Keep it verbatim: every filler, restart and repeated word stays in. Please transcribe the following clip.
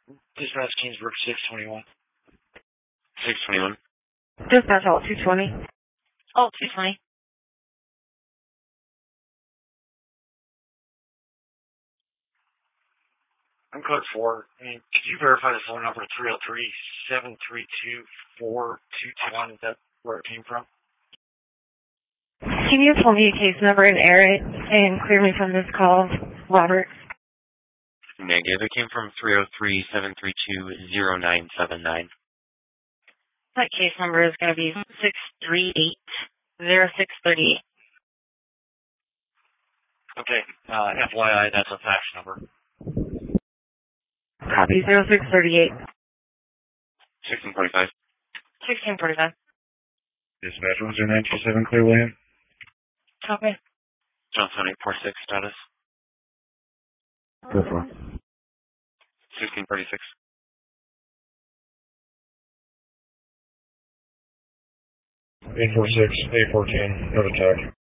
Dispatch Kingsburg six twenty-one. six twenty-one. Dispatch all two twenty. All two twenty. I'm code four. And could you verify the phone number three oh three, seven three two, four two two one? Is that where it came from? Can you tell me a case number and air it and clear me from this call, Robert? Negative. It came from three oh three, seven three two, zero nine seven nine. That case number is going to be six three eight, zero six three eight. Okay. Uh, F Y I, that's a fax number. Copy zero six three eight. sixteen forty-five. sixteen forty-five. Dispatch one zero nine two seven, clear William. Copy. Johnson eight four six status. Go for sixteen thirty-six. eight four six, eight fourteen, no attack.